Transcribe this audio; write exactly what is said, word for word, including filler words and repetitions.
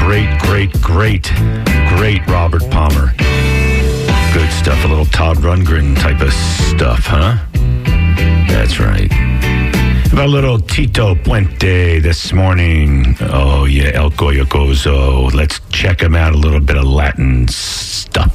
great, great, great, great Robert Palmer. Good stuff. A little Todd Rundgren type of stuff, huh? That's right. About a little Tito Puente this morning. Oh, yeah, El Goyo Gozo. Let's check him out. A little bit of Latin stuff.